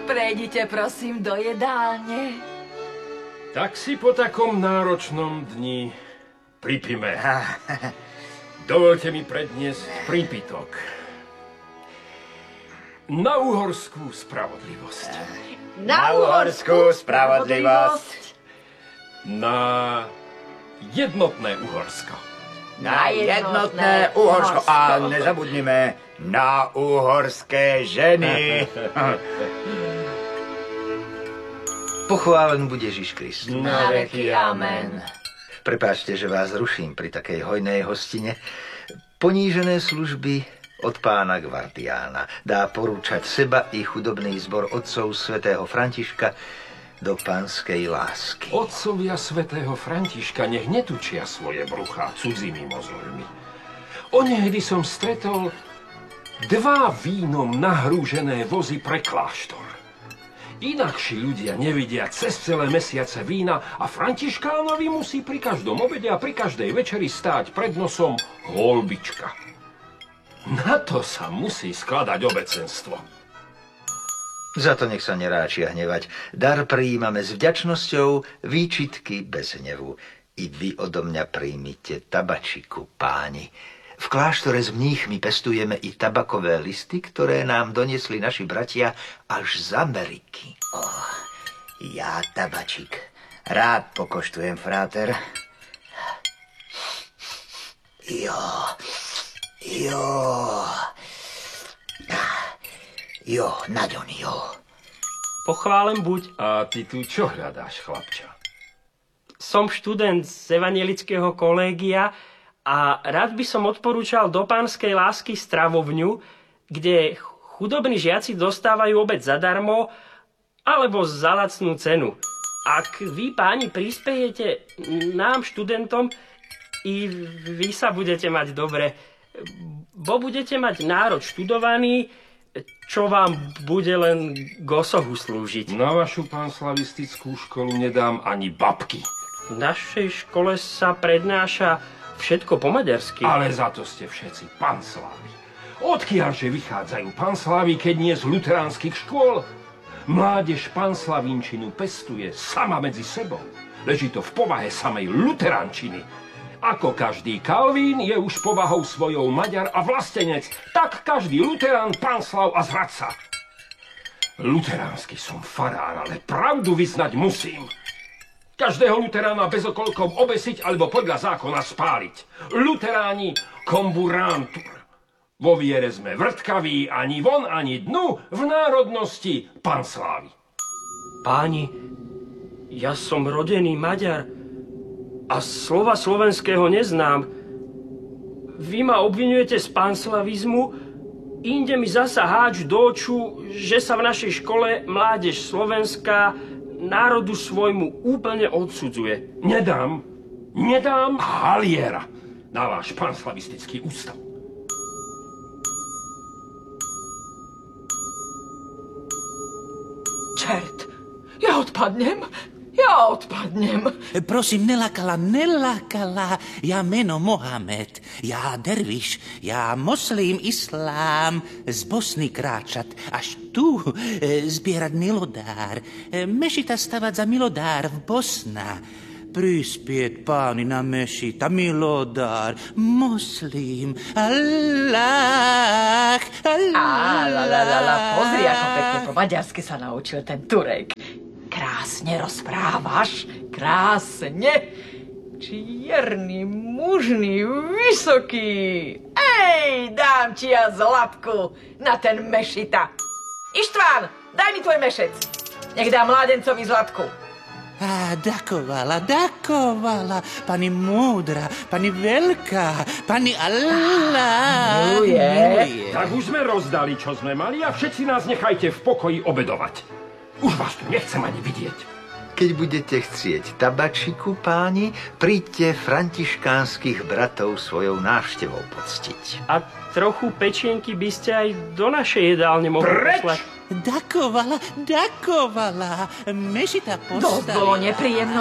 Prejdite prosím do jedálne. Tak si po takom náročnom dni pripíme. Dovolte mi predniesť prípitok. Na uhorskú spravodlivosť. Na uhorskú spravodlivosť. Na jednotné Uhorsko. Na jednotné Uhorsko. A nezabudnime na uhorské ženy. Pochválen bude Ježiš Kristus. Na veky amen. Prepáčte, že vás ruším pri takej hojnej hostine. Ponížené služby od pána Gvardiána dá porúčať seba i chudobný zbor otcov svätého Františka do pánskej lásky. Otcovia svätého Františka nech netučia svoje bruchá cudzými mozolmi. Onehdy som stretol 2 vínom nahrúžené vozy pre kláštor. Inakší ľudia nevidia cez celé mesiace vína a Františkánovi musí pri každom obede a pri každej večeri stáť pred nosom holbička. Na to sa musí skladať obecenstvo. Za to nech sa neráčia hnevať. Dar prijímame s vďačnosťou, výčitky bez hnevu. I vy odo mňa príjmite tabačiku, páni. V kláštore s mníchmi pestujeme i tabakové listy, ktoré nám doniesli naši bratia až z Ameriky. Ja tabačik rád pokoštujem, fráter. Jo, Naďon, jo. Pochválen buď. A ty tu čo hľadáš, chlapča? Som študent z evangelického kolégia a rád by som odporúčal do pánskej lásky stravovňu, kde chudobní žiaci dostávajú obed zadarmo alebo za lacnú cenu. Ak vy, páni, prispiejete nám, študentom, i vy sa budete mať dobre, bo budete mať národ študovaný, čo vám bude len k osohu slúžiť. Na vašu panslavistickú školu nedám ani babky. V našej škole sa prednáša všetko po maďarsky. Ale za to ste všetci panslavi. Odkiaľže vychádzajú panslavi, keď nie z luteránskych škôl? Mládež panslavinčinu pestuje sama medzi sebou. Leží to v povahe samej luteránčiny. Ako každý Kalvín je už povahou svojou Maďar a vlastenec, tak každý luterán panslav a zradca. Luteránsky som farár, ale pravdu vyznať musím. Každého luterána bez okolkov obesiť alebo podľa zákona spáliť. Luteráni komburantur. Vo viere sme vrtkaví, ani von, ani dnu, v národnosti panslávy. Páni, ja som rodený Maďar a slova slovenského neznám. Vy ma obvinujete z panslavizmu, inde mi zasa háč do oču, že sa v našej škole mládež slovenská národu svojmu úplne odsudzuje. Nedám haliera na váš panslavistický ústav. Čert, ja odpadnem. Prosím, nelakala. Ja meno Mohamed, ja derviš, ja moslim islám, z Bosny kráčat, až tu zbierať milodár, mešita stavať za milodár v Bosna. Prispieť páni na mešita, milodár, moslim, Allah. Pozri, ako pekne po maďarsky sa naučil ten Turek. Krásne rozprávaš, krásne. Čierny, mužný, vysoký. Ej, dám ti ja zlatku na ten mešita. Ištván, daj mi tvoj mešec. Nech dá mládencovi zlatku. Dakovala, pani múdra, pani veľká, pani Allah. Miluje. Tak už sme rozdali, čo sme mali a všetci nás nechajte v pokoji obedovať. Už vás tu nechcem ani vidieť. Keď budete chcieť tabačiku, páni, príďte františkánskych bratov svojou návštevou poctiť. A trochu pečienky by ste aj do našej jedálne mohli poslať. Dakovala, mešita postaviť. Dosť bolo nepríjemno.